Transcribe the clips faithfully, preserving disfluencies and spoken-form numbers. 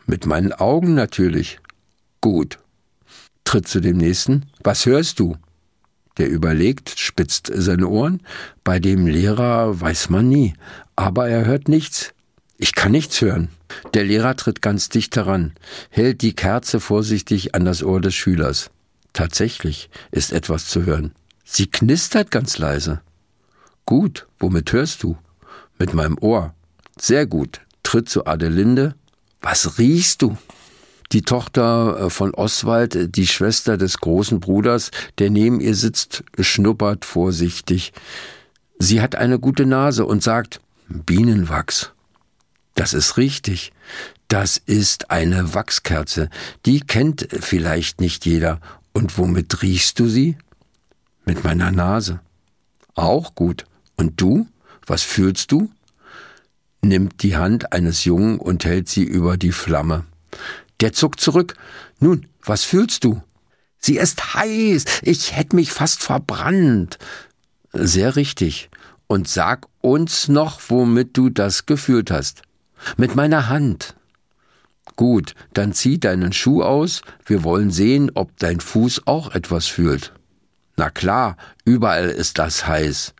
Mit meinen Augen natürlich. Gut. Tritt zu dem Nächsten. Was hörst du? Der überlegt, spitzt seine Ohren. Bei dem Lehrer weiß man nie, aber er hört nichts. Ich kann nichts hören. Der Lehrer tritt ganz dicht heran, hält die Kerze vorsichtig an das Ohr des Schülers. Tatsächlich ist etwas zu hören. Sie knistert ganz leise. Gut, womit hörst du? Mit meinem Ohr. Sehr gut. Tritt zu Adelinde. Was riechst du? Die Tochter von Oswald, die Schwester des großen Bruders, der neben ihr sitzt, schnuppert vorsichtig. Sie hat eine gute Nase und sagt, Bienenwachs. Das ist richtig. Das ist eine Wachskerze. Die kennt vielleicht nicht jeder. Und womit riechst du sie? Mit meiner Nase. Auch gut. Und du? Was fühlst du? Nimmt die Hand eines Jungen und hält sie über die Flamme. Der zuckt zurück. Nun, was fühlst du? Sie ist heiß. Ich hätte mich fast verbrannt. Sehr richtig. Und sag uns noch, womit du das gefühlt hast. Mit meiner Hand. Gut, dann zieh deinen Schuh aus. Wir wollen sehen, ob dein Fuß auch etwas fühlt. Na klar, überall ist das heiß.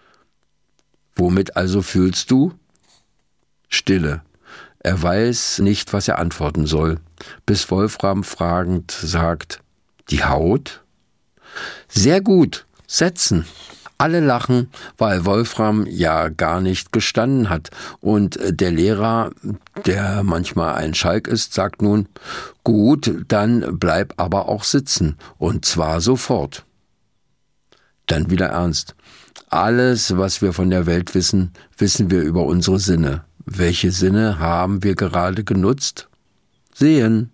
Womit also fühlst du? Stille. Er weiß nicht, was er antworten soll, bis Wolfram fragend sagt, die Haut? Sehr gut, setzen. Alle lachen, weil Wolfram ja gar nicht gestanden hat. Und der Lehrer, der manchmal ein Schalk ist, sagt nun, gut, dann bleib aber auch sitzen, und zwar sofort. Dann wieder ernst. Alles, was wir von der Welt wissen, wissen wir über unsere Sinne. Welche Sinne haben wir gerade genutzt? Sehen.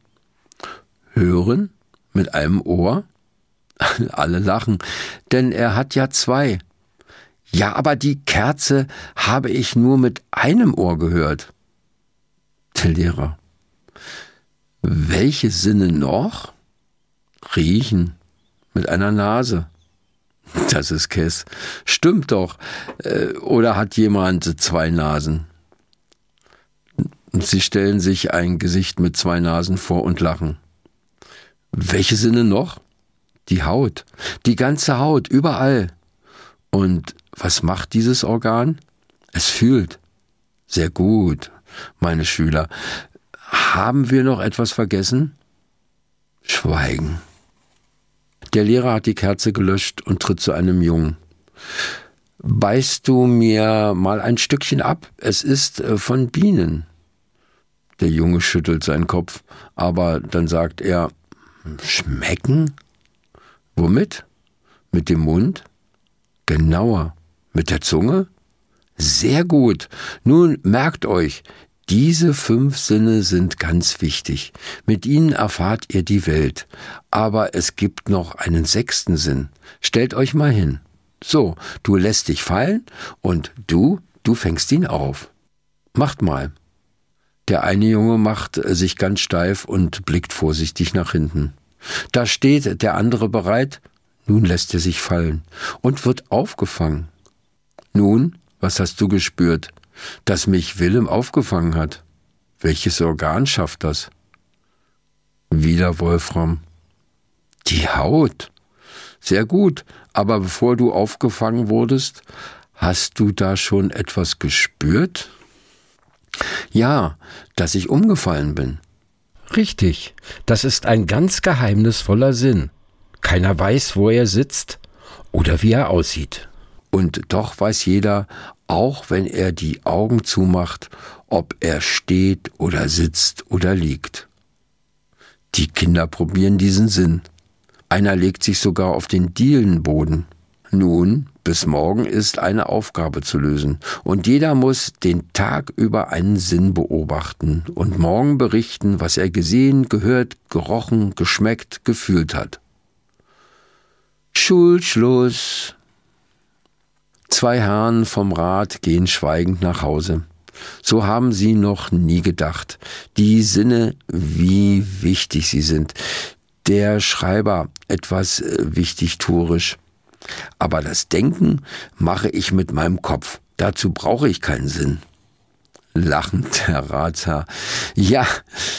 Hören mit einem Ohr? Alle lachen, denn er hat ja zwei. Ja, aber die Kerze habe ich nur mit einem Ohr gehört. Der Lehrer. Welche Sinne noch? Riechen mit einer Nase. Das ist Käse. Stimmt doch. Oder hat jemand zwei Nasen? Sie stellen sich ein Gesicht mit zwei Nasen vor und lachen. Welche Sinne noch? Die Haut. Die ganze Haut, überall. Und was macht dieses Organ? Es fühlt. Sehr gut, meine Schüler. Haben wir noch etwas vergessen? Schweigen. Der Lehrer hat die Kerze gelöscht und tritt zu einem Jungen. Beißt du mir mal ein Stückchen ab? Es ist von Bienen. Der Junge schüttelt seinen Kopf, aber dann sagt er, schmecken? Womit? Mit dem Mund? Genauer. Mit der Zunge? Sehr gut. Nun merkt euch, diese fünf Sinne sind ganz wichtig. Mit ihnen erfahrt ihr die Welt. Aber es gibt noch einen sechsten Sinn. Stellt euch mal hin. So, du lässt dich fallen und du, du fängst ihn auf. Macht mal. Der eine Junge macht sich ganz steif und blickt vorsichtig nach hinten. Da steht der andere bereit. Nun lässt er sich fallen und wird aufgefangen. Nun, was hast du gespürt? Dass mich Willem aufgefangen hat. Welches Organ schafft das? Wieder Wolfram. Die Haut. Sehr gut, aber bevor du aufgefangen wurdest, hast du da schon etwas gespürt? Ja, dass ich umgefallen bin. Richtig, das ist ein ganz geheimnisvoller Sinn. Keiner weiß, wo er sitzt oder wie er aussieht. Und doch weiß jeder, auch wenn er die Augen zumacht, ob er steht oder sitzt oder liegt. Die Kinder probieren diesen Sinn. Einer legt sich sogar auf den Dielenboden. Nun, bis morgen ist eine Aufgabe zu lösen und jeder muss den Tag über einen Sinn beobachten und morgen berichten, was er gesehen, gehört, gerochen, geschmeckt, gefühlt hat. Schulschluss. Zwei Herren vom Rat gehen schweigend nach Hause. So haben sie noch nie gedacht. Die Sinne, wie wichtig sie sind. Der Schreiber etwas wichtigtuerisch. Aber das Denken mache ich mit meinem Kopf. Dazu brauche ich keinen Sinn. Lachend, Herr Ratsherr. Ja,